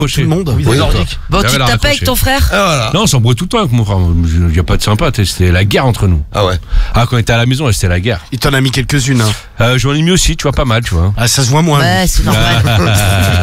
tout le monde. Oui, nordique. Bon, tu te tapais avec ton frère? Voilà. Non, on s'embrouille tout le temps avec mon frère. Il n'y a pas de sympa, c'était la guerre entre nous. Ah ouais. Ah, quand on était à la maison, c'était la guerre. Il t'en a mis quelques-unes. Hein. J'en ai mis aussi, tu vois, pas mal, tu vois. Ah, ça se voit moins. Ouais, c'est normal.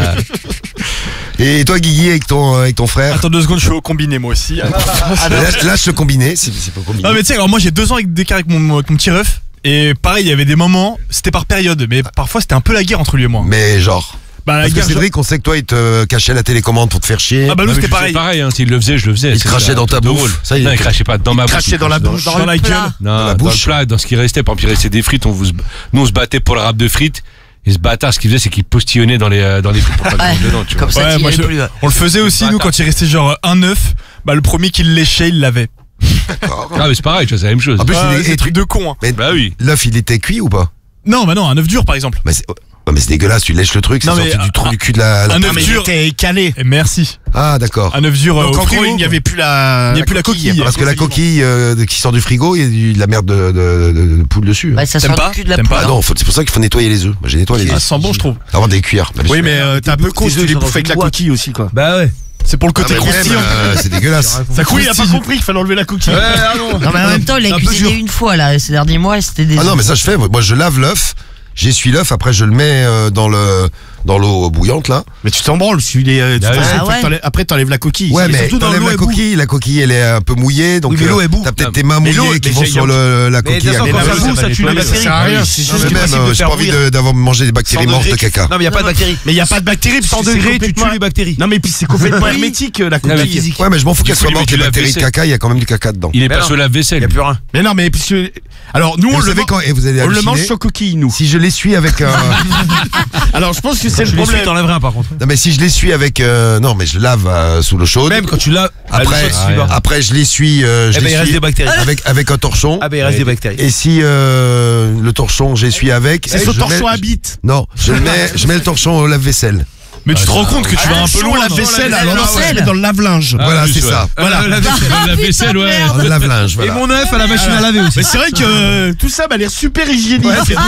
Et toi, Guigui, avec ton frère? Attends 2 secondes, je suis au combiné moi aussi. Lâche le combiné, c'est pas combiné. Non mais tu sais, alors moi j'ai 2 ans d'écart avec mon petit ref. Et pareil, il y avait des moments, c'était par période, mais parfois c'était un peu la guerre entre lui et moi. Mais genre. Bah la Parce que guerre. Cédric, on sait que toi, il te cachait la télécommande pour te faire chier. Ah bah nous c'était C'est pareil. pareil, hein, s'il le faisait, je le faisais. Il te crachait dans ta bouffe. Ça, non, il crachait pas dans ma bouche. Crachait dans la bouche. Dans la gueule. Non, la dans bouche. le plat, dans ce qui restait. Par exemple, il restait des frites, nous on se battait pour le rap de frites. Et ce bâtard, ce qu'il faisait, c'est qu'il postillonnait dans les frites pour pas Ouais, que dedans, tu vois. comme ça, Ouais, tu y moi, allais plus. On le faisait aussi, nous, quand il restait genre un œuf, bah le premier qui le léchait, il l'avait. Ah, mais c'est pareil, tu vois, c'est la même chose. En plus, C'est des trucs de con, hein. Mais Bah oui. l'œuf, il était cuit ou pas? Non, bah non, un œuf dur par exemple. Mais c'est dégueulasse, tu lèches le truc, c'est Non, mais sorti du trou du cul de la un Ah, œuf mais il dur. était calé. Et merci. Ah, d'accord. Un œuf dur Donc au en frigo. gros, il n'y avait plus la. Il n'y a plus la coquille. Parce que la coquille qui sort du frigo, il y a de la merde de poule dessus. Bah, ça T'aimes sort pas du cul de la T'aimes poule. pas Ah non, c'est pour ça qu'il faut nettoyer les œufs. Moi, j'ai nettoyé les Ah, œufs. ça sent bon, je trouve. Avoir des cuillères. Oui, mais t'es un peu con si tu les œufs bouffes avec dans la une boîte. coquille aussi, quoi. Bah ouais. C'est pour le côté Ah, mais même, croustillant. c'est dégueulasse. Ça Oui, il a pas croustille. compris qu'il fallait enlever la coquille. Non, mais en même temps, il a Un peu cuisiné dur. une fois, là, ces derniers mois, et c'était des. Ah non, mais ça je fais. Moi, je lave l'œuf, j'essuie l'œuf, après je le mets dans l'eau bouillante là. Mais tu t'en branles, Ah ouais. après t'enlèves la coquille. Ouais, C'est mais surtout dans t'enlèves l'eau la est boue. coquille. La coquille, elle est un peu mouillée, donc Oui, mais l'eau est boue. t'as peut-être tes mains Mais l'eau, mouillées qui vont déjà, sur la coquille. de toute façon, Mais quand la ça boue, boue, ça tue Non, les mais ça bactéries. sert à rien, c'est Non, juste mais que même, j'ai pas envie d'avoir mangé des bactéries 100 mortes de degrés. caca. Non, mais il n'y a pas de bactéries. Mais il n'y a pas de bactéries. 100 degrés, tu tues les bactéries. Non, mais puis c'est complètement hermétique, la mais coquille. physique. Ouais, mais je m'en fous Du qu'elle coup, soit il morte, met les du bactéries de lave-vaisselle. caca, il y a quand même du caca dedans. Il est Mais pas non. sur la Il vaisselle. n'y a plus rien. Mais non, mais puisque. Alors, nous, Et on vous le savez mange- quand, et vous allez on le halluciner, mange sur coquille, nous. si je l'essuie avec un... Alors, je pense que c'est le Tu les suis, problème. t'enlèverais un par contre. Non, mais si je l'essuie avec... Non, mais je lave sous l'eau chaude. Même quand tu l'as. Après, après je l'essuie Eh ben, il reste des bactéries. avec un torchon. Ah ben il reste des bactéries. Et si le torchon j'essuie avec... C'est je ce mets- torchon habite. Non, je mets le torchon au lave-vaisselle. Mais tu te rends compte que tu vas un peu loin. la non vaisselle, la alors là, vaisselle. on se met dans le lave-linge. Voilà, oui, c'est ouais. ça. Voilà. La vaisselle, ouais. Dans le lave-linge, Et voilà. mon œuf à la machine à laver aussi. Mais c'est vrai que tout ça m'a l'air super hygiénique.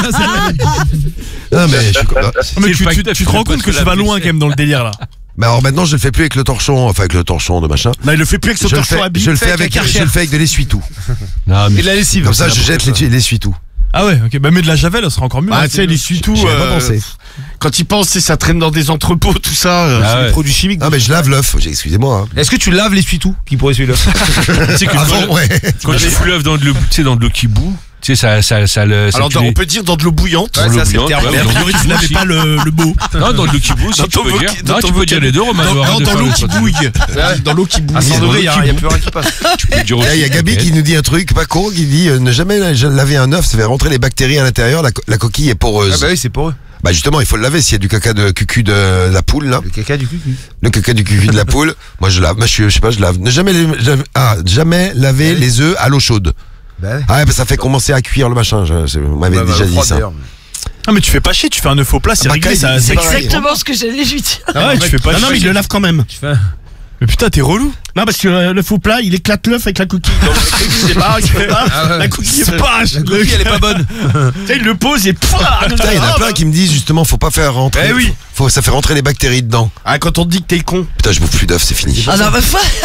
Non, mais je suis... Mais C'est le tu pacte, te rends pas compte que sur tu la vas loin vaisselle. quand même dans le délire là. Mais alors maintenant, je le fais plus avec le torchon, enfin avec le torchon de machin. Non, il le fait plus avec son Je le torchon fais, habite. je le fais avec de l'essuie-tout. Non, mais Et de la lessive. Comme ça, je jette l'essuie-tout. Ah ouais, ok. Bah, mais de la javel, ça sera encore mieux. Ah, tu sais, il essuie tout. J'y avais pas pensé. Quand il pense, ça traîne dans des entrepôts, tout ça. Ah ouais. Des produits chimiques. Non, mais je lave l'œuf. Excusez-moi. Hein. Est-ce que tu laves l'essuie-tout qui pourrait essuyer l'œuf? tu sais que Avant, ouais. quand tu fous l'œuf dans de l'eau, tu sais, dans de l'eau qui bout, tu sais, ça Alors, tue on les- peut dire dans de l'eau bouillante. dans Ouais, l'eau ça, c'est le bouillante, terme. ouais, Mais a dans priori, l'eau tu qui n'avais bout, pas le mot. Non, dans de l'eau qui bout, si Dans tu ton peux dire. voc- dans Non, ton tu peux dire les deux, Romain. Dans l'eau qui bouille. Dans l'eau qui bouille. À 100 dans degrés, l'eau il n'y qui a plus rien qui passe. Tu peux dire Là, il y a aussi. Gabi qui nous dit un truc pas con, qui dit ne jamais laver un œuf, ça fait rentrer les bactéries à l'intérieur, la coquille est poreuse. Ah bah oui, c'est pour eux. Bah justement, il faut le laver s'il y a du caca de cucu de la poule là. Le caca du cul. Le caca du cucu de la poule. Moi je lave, je sais pas, je lave. Ne jamais, jamais laver les œufs à l'eau chaude. Bah ouais. Ah ouais, bah, ça fait commencer à cuire le machin. Vous m'avez déjà dit ça. Ah, mais tu fais pas chier, tu fais un œuf au plat, c'est bah, réglé, c'est ça. C'est pareil. exactement ce que j'allais lui dire. Ah ouais, tu fais pas Non, mais il chier. le lave quand même. Mais putain, t'es relou. Non, parce que le faux plat, il éclate l'œuf avec la coquille. Donc, c'est pas, la coquille se passe. La coquille, elle est pas bonne. Tu sais, il le pose et Putain, il y en a plein qui me disent justement, faut pas faire rentrer. Eh oui. Ça fait rentrer les bactéries dedans. Ah, quand on te dit que t'es con. Putain, je bouffe plus d'œufs, c'est fini. Ah non, mais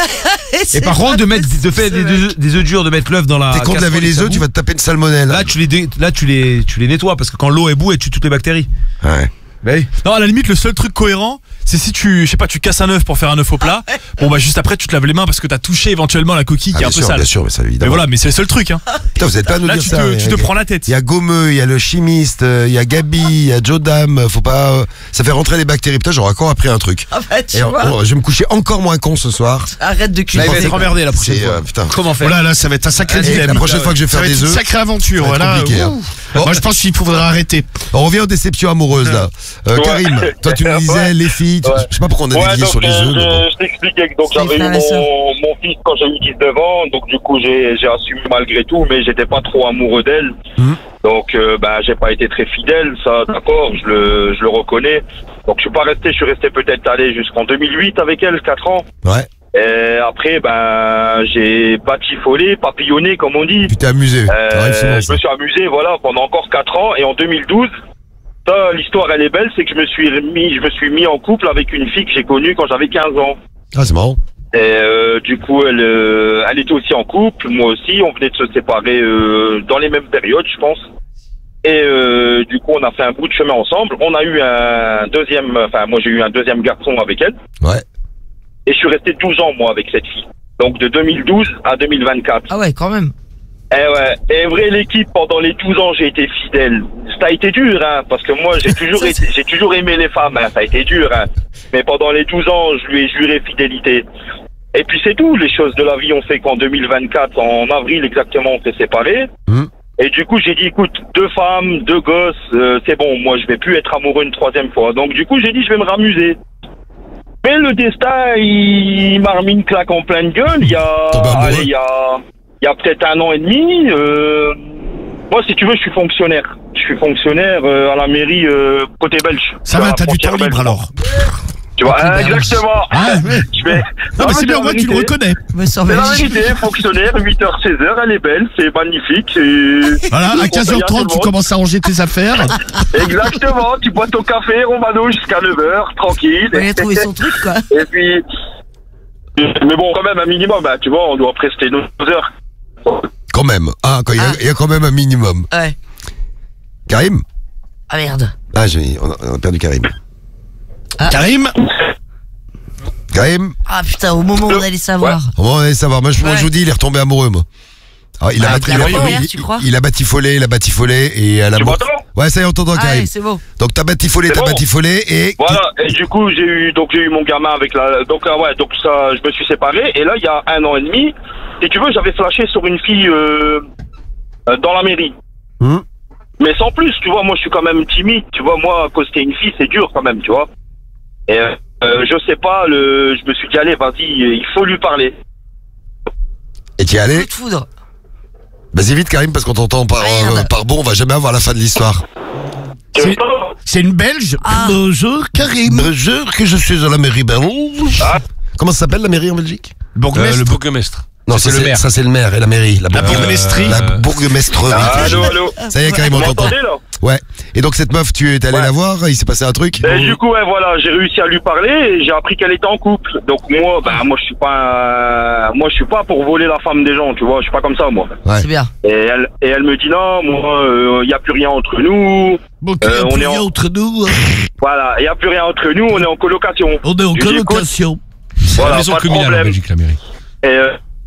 Et par contre, de faire des œufs durs, de mettre l'œuf dans la. T'es con de laver casserole et les ça œufs, tu boue. vas te taper une salmonelle. Là, tu les nettoies parce que quand l'eau est boue, elle tue toutes les bactéries. Ouais. Bah oui. Non, à la limite, le seul truc cohérent, c'est si tu, je sais pas, tu casses un œuf pour faire un œuf au plat. Bon, bah, juste après, tu te laves les mains parce que t'as touché éventuellement la coquille qui est un peu sale. Bien sûr, mais ça Mais évidemment. voilà, mais c'est le seul truc, hein. Putain, vous êtes pas à nous Là, dire tu ça. te prends la tête. Il y a Gommeux, il y a le chimiste, il y a Gabi, il y a Jodam, faut pas... ça fait rentrer les bactéries. Putain, j'aurais encore appris un truc. Ah bah, tu Et vois. je vais me coucher encore moins con ce soir. Arrête de Là, il va culpabiliser. être emmerdé la prochaine C'est, fois. putain. Comment faire? Voilà, là, ça va être un sacré Et dilemme. la prochaine fois que je vais Ça faire va être des une œufs, sacrée aventure. ça va être Voilà. compliqué, hein. Ouh. Moi, je pense qu'il faudra arrêter. On revient aux déceptions amoureuses là. Karim, toi tu nous disais les filles, je sais pas pourquoi on a dévié sur les œufs. mais bon. Je t'expliquais que donc C'est j'avais eu frère et sœur. mon fils quand j'ai eu 19 ans, donc du coup j'ai assumé malgré tout, mais j'étais pas trop amoureux d'elle. Donc j'ai pas été très fidèle, ça d'accord, je le reconnais. Donc je suis resté peut-être allé jusqu'en 2008 avec elle, 4 ans. Ouais, Et après j'ai batifolé, papillonné comme on dit. tu t'es amusé. Ça arrive souvent, Je ça. me suis amusé voilà pendant encore 4 ans et en 2012 Ça, l'histoire, elle est belle, c'est que je me suis mis en couple avec une fille que j'ai connue quand j'avais 15 ans. Ah, c'est marrant. Et du coup, elle était aussi en couple, moi aussi. On venait de se séparer dans les mêmes périodes, je pense. Et du coup, on a fait un bout de chemin ensemble. On a eu moi j'ai eu un deuxième garçon avec elle. Ouais. Et je suis resté 12 ans, moi, avec cette fille. Donc de 2012 à 2024. Ah ouais, quand même. Eh ouais, et vrai, l'équipe, pendant les 12 ans, j'ai été fidèle. Ça a été dur, hein, parce que moi, j'ai toujours aimé les femmes, hein, ça a été dur, hein. Mais pendant les 12 ans, je lui ai juré fidélité. Et puis c'est tout, les choses de la vie ont fait qu'en 2024, en avril exactement, on s'est séparés. Et du coup, j'ai dit, écoute, 2 femmes, 2 gosses, c'est bon, moi, je vais plus être amoureux une 3e fois. Donc du coup, j'ai dit, je vais me ramuser. Mais le destin, il m'a remis une claque en pleine gueule. Il y a peut-être 1 an et demi. Moi, si tu veux, je suis fonctionnaire. Je suis fonctionnaire à la mairie côté belge. Ça va, t'as du temps libre alors. Tu vois, exactement. Ah, ouais. Non, mais c'est bien, moi, tu le reconnais. C'est la vérité, fonctionnaire, 8h, 16h, elle est belle, c'est magnifique. Voilà, à 15h30, tu commences à ranger tes affaires. Exactement, tu bois ton café, Romano, jusqu'à 9h, tranquille. Il a trouvé son truc, quoi. Et puis... Mais bon, quand même, un minimum, hein, tu vois, on doit prester nos heures. Quand même. Ah, il y a quand même un minimum. Ouais. Karim? Ah merde. Ah, on a perdu Karim. Ah. Karim? Ah putain, au moment où on allait savoir. Au moment où on allait savoir. Moi, je vous dis, il est retombé amoureux, moi. Alors, il a batifolé et à la Tu m'entends? Ouais, ça y est, on t'entend, Karim. Ouais, c'est bon. Donc t'as batifolé et... Voilà, et du coup, j'ai eu mon gamin avec donc ça, je me suis séparé, et là, il y a 1 an et demi, si tu veux, j'avais flashé sur une fille dans la mairie. Mais sans plus, tu vois, moi, je suis quand même timide, tu vois, moi, accoster une fille, c'est dur quand même, tu vois. Et je sais pas, je me suis dit, allez, vas-y, il faut lui parler. Et tu es allé? Coup de foudre. Vas-y vite, Karim, parce qu'on t'entend par bon, on va jamais avoir la fin de l'histoire. C'est une Belge. Ah. Bonjour, Karim. Bonjour, que je suis à la mairie belge. Comment ça s'appelle la mairie en Belgique? Le bourgmestre. Non, c'est le maire. Ça c'est le maire et la mairie. La bourgmestrie. La bourgmestrerie. Allô. Ça y est, Karim, on t'entend. M'entendez, là? Ouais. Et donc cette meuf, tu es allé la voir, il s'est passé un truc? Et du coup, ouais, voilà, j'ai réussi à lui parler et j'ai appris qu'elle était en couple. Donc moi, moi je suis pas pour voler la femme des gens, tu vois, je suis pas comme ça, moi. Ouais. C'est bien. Et elle me dit non, moi, il y a plus rien entre nous. Bon, il n'y a plus rien entre nous. Voilà, il y a plus rien entre nous, on est en colocation. On est en colocation. C'est Voilà, la maison pas de communale en problème. Belgique, la mairie. Et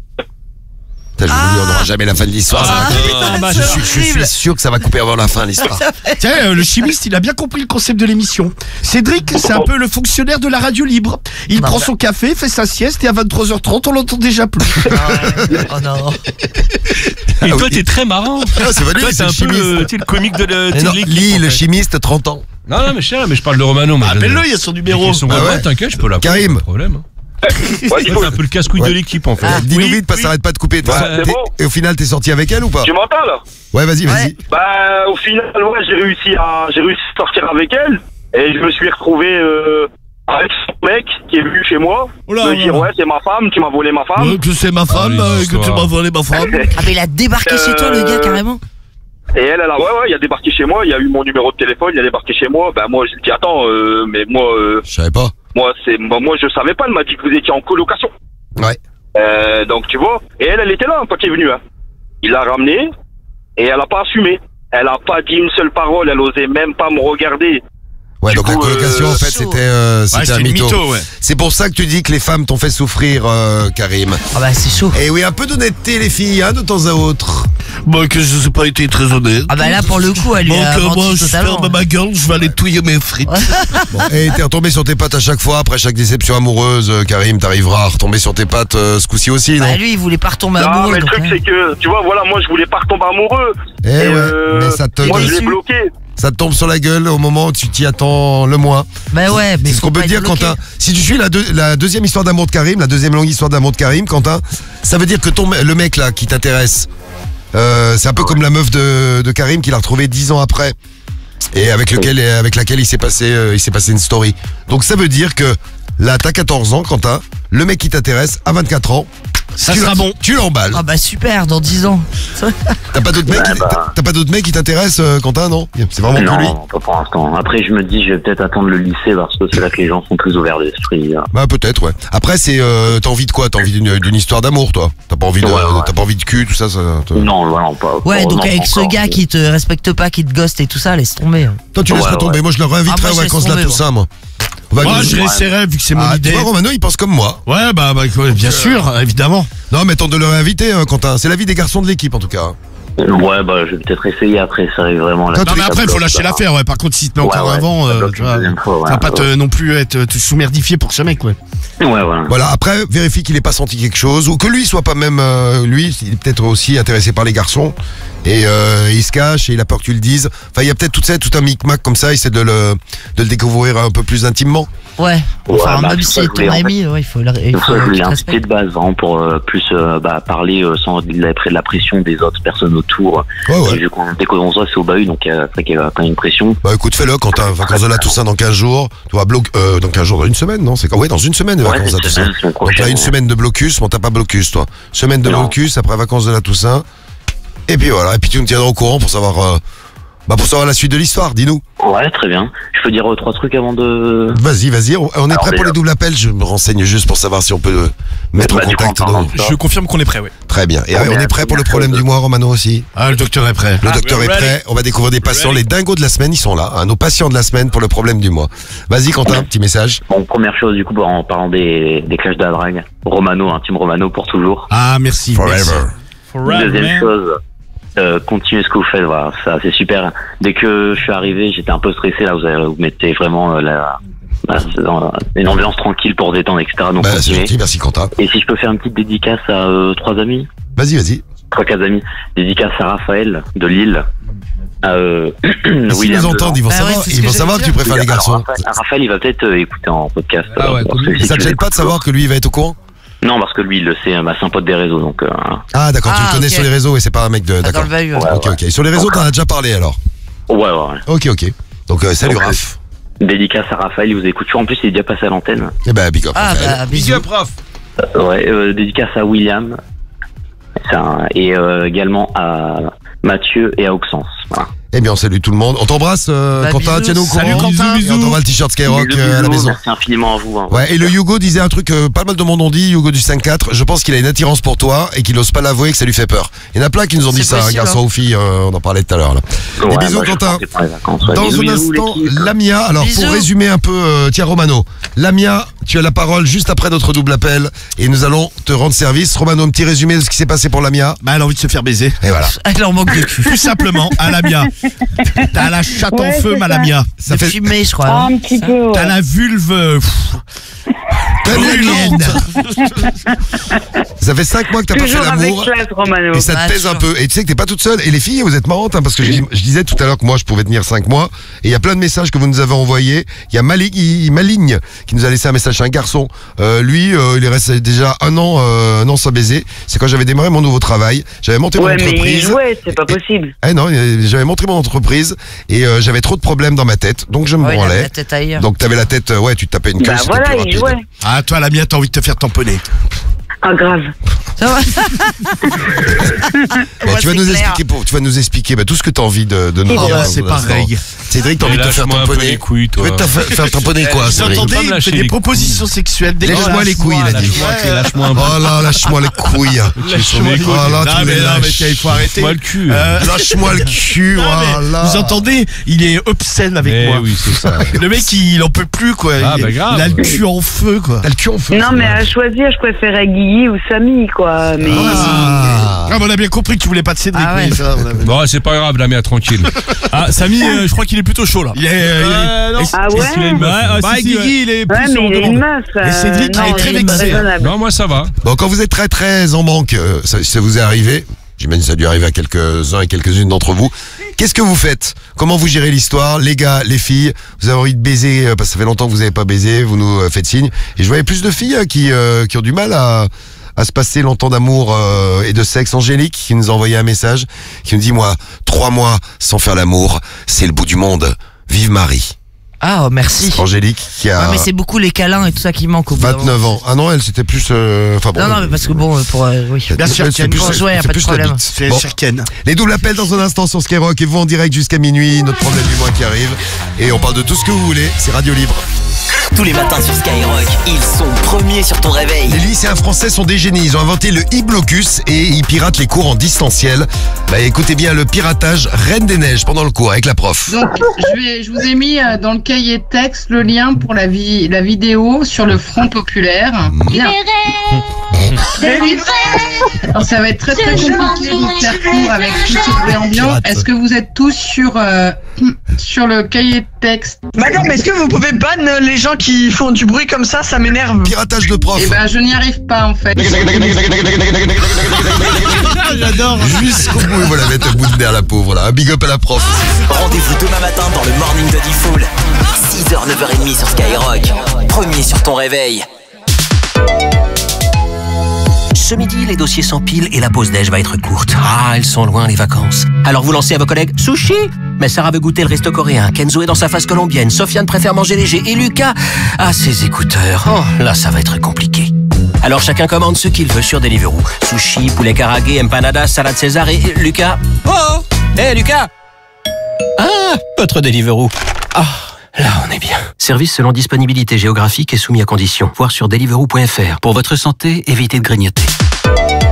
Je vous dis, on n'aura jamais la fin de l'histoire. Je suis horrible. sûr que ça va couper avant la fin l'histoire. Tiens, le chimiste, il a bien compris le concept de l'émission. Cédric, c'est un peu le fonctionnaire de la radio libre. Il prend son café, fait sa sieste et à 23h30, on l'entend déjà plus. Oh non. Et toi, t'es très marrant. C'est valide, Toi, c'est t'es un le peu chimiste. le comique de l'équipe. Lis le chimiste, 30 ans. Non, mais je parle de Romano. Appelle-le, il y a son numéro. ouais. T'inquiète, je peux l'appeler. Karim. Pas de problème. ouais, C'est un peu le casse-couille de l'équipe, en fait. Dis-nous vite, parce que ça arrête pas de couper. c'est bon. Et au final, t'es sorti avec elle ou pas? tu m'entends là? Ouais, vas-y. Au final, ouais, j'ai réussi à sortir avec elle et je me suis retrouvé avec son mec qui est venu chez moi me dire ouais, c'est ma femme, tu m'as volé ma femme. Que c'est ma femme, que tu m'as volé ma femme. Ah mais il a débarqué chez toi, le gars, carrément. Et elle a il a débarqué chez moi, il a eu mon numéro de téléphone, il a débarqué chez moi. Moi je lui dis attends, mais moi Je savais pas. moi je savais pas, elle m'a dit que vous étiez en colocation. Ouais. Donc tu vois, et elle était là quand il est venu. Hein. Il l'a ramenée et elle a pas assumé. Elle a pas dit une seule parole, elle osait même pas me regarder. Ouais, donc la coup, colocation, en fait, chaud. c'était un mytho. ouais. C'est pour ça que tu dis que les femmes t'ont fait souffrir, Karim. Ah bah c'est chaud. Et oui, un peu d'honnêteté, les filles, hein, de temps à autre. Moi, que je n'ai pas été très honnête. Ah bah là pour le coup elle lui Donc, a moi, menti je totalement. ferme ma gueule, je vais aller touiller mes frites. Bon, et t'es retombé sur tes pattes à chaque fois, après chaque déception amoureuse, Karim, t'arriveras à retomber sur tes pattes ce coup-ci aussi, non? Bah lui il voulait pas retomber Non, amoureux. mais le donc, truc hein. c'est que, tu vois, voilà, moi je voulais pas retomber amoureux. Eh ouais, mais ça te moi je l'ai déçu. bloqué. Ça te tombe sur la gueule au moment où tu t'y attends le moins. Bah ouais, mais C'est ce faut qu'on peut pas dire, être bloqué. Quentin. Si tu suis la deuxième histoire d'amour de Karim, la deuxième longue histoire d'amour de Karim, Quentin, ça veut dire que le mec là qui t'intéresse, c'est un peu comme la meuf de Karim qu'il a retrouvé 10 ans après et avec laquelle il s'est passé une story. Donc ça veut dire que Là, t'as 14 ans, Quentin. Le mec qui t'intéresse, à 24 ans. Ça sera bon. Tu l'emballes. Ah bah super, dans 10 ans. T'as pas d'autres mecs, t'as pas d'autres mecs qui t'intéressent, Quentin, non? C'est vraiment que lui. Non, pas pour l'instant. Après, je me dis, je vais peut-être attendre le lycée parce que c'est là que les gens sont plus ouverts d'esprit. Bah peut-être, ouais. Après, c'est t'as envie de quoi? T'as envie d'une histoire d'amour, toi? T'as pas envie de, t'as pas envie de cul, tout ça, Non, voilà, pas. Ouais, donc avec ce encore, gars qui te respecte pas, qui te ghoste et tout ça, laisse tomber. Hein. Toi, tu laisserais tomber. Moi, je le réinviterais Ah, moi, aux je vacances laisse de la tomber, Toussaint, moi. Moi, je l'essaierai vu que c'est mon Tu idée. vois, Romano, il pense comme moi. Ouais, bah bien sûr, évidemment. Non, mais tente de le réinviter, Quentin. C'est l'avis des garçons de l'équipe, en tout cas. Ouais, bah, je vais peut-être essayer après, ça arrive vraiment là. Non, mais après, il faut lâcher l'affaire. Ouais. Par contre, si tu te mets encore avant, tu vois, ça va pas non plus être te sous-merdifier pour ce mec, ouais. Ouais, voilà. Voilà, après, vérifie qu'il ait pas senti quelque chose, ou que lui soit pas même, lui, il est peut-être aussi intéressé par les garçons, et il se cache, et il a peur que tu le dises. Enfin, il y a peut-être tout un micmac comme ça, essaie de le découvrir un peu plus intimement. Ouais, enfin, Ouais, bah, même c'est si ça c'est que je voulais, ton en ami, ouais, il faut le C'est pour ça que je qu'il voulais te inciter respecte. de base, vraiment, pour plus parler sans de la pression des autres personnes autour. Ouais, ouais. Et vu qu'on dès qu'on se voit, c'est au bahut, donc après qu'il y a quand même une pression. Bah écoute, fais-le quand t'as vacances de la Toussaint dans 15 jours. Tu vois, dans 15 jours, dans une semaine, non? C'est quand? Ouais, dans une semaine de Ouais, vacances de la cette Toussaint. semaine, semaine Donc là, prochaine, une semaine de blocus, bon, t'as pas blocus, toi. Semaine de Non. blocus, après vacances de la Toussaint. Et puis voilà, et puis tu me tiendras au courant pour savoir la suite de l'histoire, dis-nous. Ouais, très bien. Je peux dire 3 trucs avant de... Vas-y, on est Alors, prêt pour déjà. les doubles appels, je me renseigne juste pour savoir si on peut mettre en Bah, du coup, contact. en parlant de ça, Je confirme qu'on est prêt, oui. Très bien. Et Ouais, on est prêt pour le problème du mois, Romano aussi. Ah, le docteur est prêt. Le docteur est prêt, on va découvrir des patients, les dingos de la semaine, ils sont là, nos patients de la semaine pour le problème du mois. Vas-y Quentin, petit message. Bon, première chose, du coup, en parlant des clashs de la drague, Romano, un team Romano pour toujours. Ah, merci. merci. Deuxième chose, continuez ce que vous faites, voilà, ça c'est super. Dès que je suis arrivé, j'étais un peu stressé, là, vous mettez vraiment une ambiance tranquille pour détendre, etc. Donc Bah, c'est continuez. gentil, merci Quentin. Et si je peux faire une petite dédicace à 3 amis, Vas-y. 3-4 amis, dédicace à Raphaël de Lille, à S'ils William nous entendent, ils vont Bah ouais, savoir, c'est ce ils que vont j'allais savoir que tu dire. préfères les garçons. Alors, Raphaël, il va peut-être écouter en podcast. Ah ouais, parce cool. que si Ça te tu gêne pas de l'écoutes savoir que lui il va être au courant? Non, parce que lui, il le sait, c'est un pote des réseaux, donc... Ah d'accord, tu Ah, le connais ok. sur les réseaux et c'est pas un mec de... Dans D'accord. le bahut. Ouais. Ok. Sur les réseaux, t'en as déjà parlé alors. Ouais. Ok. Donc salut Donc, Raph. Dédicace à Raphaël, il vous écoute toujours. En plus, il est déjà passé à l'antenne. Eh ben big up. Ah Raphaël. bah bisous. Dédicace à William. Et également à Mathieu et à Auxence. Voilà. Eh bien on salue tout le monde. On t'embrasse Quentin, bisous. tiens-nous au courant. Salut, Quentin. Et on t'envoie le t-shirt Skyrock Bisous, à la bisous, maison. merci infiniment à vous. Hein. Ouais, et le Hugo disait un truc, pas mal de monde ont dit, Hugo du 5-4, je pense qu'il a une attirance pour toi et qu'il n'ose pas l'avouer et que ça lui fait peur. Il y en a plein qui nous ont dit C'est ça, possible, garçon hein. ou fille, on en parlait tout à l'heure là. Ouais, Et bisous bah, je Quentin. partais pour les vacances, ouais. Dans Bisous, un bisous, instant, l'équipe. Lamia, alors Bisous. pour résumer un peu, tiens Romano, Lamia, tu as la parole juste après notre double appel et nous allons te rendre service. Romano, un petit résumé de ce qui s'est passé pour Lamia. Bah, elle a envie de se faire baiser. Et voilà. Elle en manque de cul. Tout simplement, à Lamia. T'as la chatte en Ouais, feu, c'est ma ça. Lamia. Ça De fait fumer, je crois. Ah, hein. un petit peu, T'as ouais. la vulve. Brûlante. Ça fait 5 mois que t'as pas fait Toujours avec l'amour. classe, Romano. Et ça te Ah, pèse un toujours. peu. Et tu sais que t'es pas toute seule. Et les filles, vous êtes marrantes, hein, parce que je disais tout à l'heure que moi, je pouvais tenir 5 mois. Et il y a plein de messages que vous nous avez envoyés. Il y a Maligne qui nous a laissé un message. C'est un garçon. Lui, il est resté déjà un an sans baiser. C'est quand j'avais démarré mon nouveau travail. J'avais monté mon Ouais, mais il entreprise. jouait, c'est pas possible. Eh non, j'avais monté mon entreprise et j'avais trop de problèmes dans ma tête. Donc je me Ouais, il a branlais. la tête ailleurs. Donc t'avais la tête, ouais, tu te tapais une queue, Bah c'était voilà, plus il rapide. jouait. Ah, toi, Lamia, t'as envie de te faire tamponner. Ah, grave. Ça va. Bah, Ouais, tu vas c'est nous clair. expliquer bah, tout ce que t'as envie de nous Ouais, dire. c'est dans l'instant. pareil. Cédric, t'as envie de te faire Lâche-moi un peu tamponner. les couilles, Tu veux toi. te faire tamponner quoi, Vous Cédric? entendez, pas me il lâcher fait des les propositions sexuelles. Lâche-moi les couilles, il a dit. Lâche-moi un peu. Oh là, lâche-moi les couilles. Lâche-moi les couilles. Oh là, Non, tu mais les non, mais lâches. tiens, il faut arrêter. Lâche-moi le cul. Lâche-moi le cul, Non, mais voilà. vous entendez, il est obscène avec Eh moi. oui, c'est ça. Le mec, il en peut plus, quoi. Ah, il, bah, grave. il a le cul en feu, quoi. T'as le cul en feu. Non, mais à choisir, je préférais Guigui ou Samy, quoi. Mais Ah. Ah, bah, on a bien compris que tu voulais pas de Cédric. Ah ouais. mais ça, on a- Bon, c'est pas grave, Lamia, tranquille. Ah, Samy, je crois qu'il est plutôt chaud là. Il est. non. Est-ce- Ah est-ce ouais qu'il a une meuf Bah, si, Guigui, il est ouais, plus mais en il est une demande. meuf. Et Cédric, non, il est très il est vexé. raisonnable. Non, moi, ça va. Bon, quand vous êtes très très en manque, ça vous est arrivé, j'imagine que ça a dû arriver à quelques-uns et quelques-unes d'entre vous, qu'est-ce que vous faites? Comment vous gérez l'histoire? Les gars, les filles, vous avez envie de baiser, parce que ça fait longtemps que vous n'avez pas baisé, vous nous faites signe. Et je voyais plus de filles qui ont du mal à se passer longtemps d'amour et de sexe. Angélique qui nous a envoyé un message, qui nous dit, moi, 3 mois sans faire l'amour, c'est le bout du monde. Vive Marie. Ah, oh, merci. Angélique qui a Ouais, mais c'est beaucoup les câlins et tout ça qui manque au bout d'un 29 ans. Ah non, elle c'était plus... Enfin bon. Non, non, mais parce que bon, oui. Bien sûr, Elle, c'est Ken, plus- pour jouer, y a c'est pas de plus la problème. bite. C'est Bon. cher Ken. Les doubles appels dans un instant sur Skyrock et vous en direct jusqu'à minuit. Notre problème du mois qui arrive. Et on parle de tout ce que vous voulez. C'est Radio Libre. Tous les matins sur Skyrock, ils sont premiers sur ton réveil. Les lycéens français sont des génies. Ils ont inventé le e-blocus et ils piratent les cours en distanciel. Bah écoutez bien le piratage Reine des Neiges pendant le cours avec la prof. Donc, je vous ai mis dans le cahier de texte le lien pour la vidéo sur le Front Populaire. Bien. Alors, ça va être très très compliqué de faire court avec tout ce bruit ambiant. Est-ce que vous êtes tous sur le cahier de texte? Madame, est-ce que vous pouvez ban les gens qui font du bruit comme ça m'énerve. Piratage de prof. Eh ben, je n'y arrive pas en fait. J'adore. Jusqu'au bout, voilà, mettre un bout de nerf la pauvre. Là. Un big up à la prof. Rendez-vous demain matin dans le Morning de Diffoul. 6h, 9h30 sur Skyrock. Premier sur ton réveil. Ce midi, les dossiers s'empilent et la pause déj va être courte. Ah, elles sont loin les vacances. Alors vous lancez à vos collègues sushi. Mais Sarah veut goûter le resto coréen. Kenzo est dans sa phase colombienne. Sofiane préfère manger léger. Et Lucas a ses écouteurs. Oh, là, ça va être compliqué. Alors chacun commande ce qu'il veut sur Deliveroo. Sushi, poulet karagué, empanada, salade César et Lucas. Oh, hé Lucas. Ah, votre Deliveroo. Ah. Là, on est bien. Service selon disponibilité géographique et soumis à conditions. Voir sur deliveroo.fr. Pour votre santé, évitez de grignoter.